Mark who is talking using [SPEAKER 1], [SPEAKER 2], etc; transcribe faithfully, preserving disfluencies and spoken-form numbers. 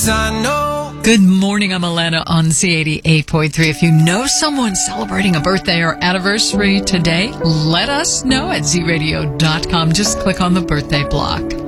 [SPEAKER 1] I know.
[SPEAKER 2] Good morning, I'm Alana on C eighty-eight point three. If you know someone celebrating a birthday or anniversary today, let us know at z radio dot com. Just click on the birthday block.